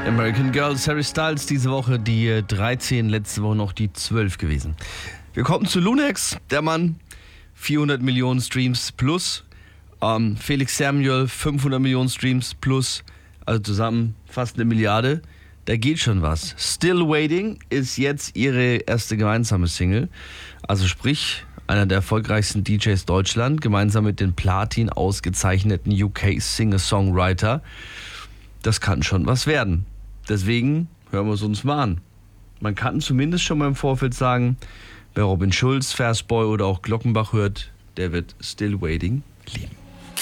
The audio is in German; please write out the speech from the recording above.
American Girl, Harry Styles diese Woche die 13, letzte Woche noch die 12 gewesen. Wir kommen zu Lunex, der Mann, 400 Millionen Streams plus. Felix Samuel, 500 Millionen Streams plus. Also zusammen fast 1 Milliarde. Da geht schon was. Still Waiting ist jetzt ihre erste gemeinsame Single. Also sprich, einer der erfolgreichsten DJs Deutschland, gemeinsam mit den Platin ausgezeichneten UK Singer-Songwriter. Das kann schon was werden. Deswegen hören wir es uns mal an. Man kann zumindest schon mal im Vorfeld sagen, wer Robin Schulz, Fastboy oder auch Glockenbach hört, der wird Still Waiting lieben.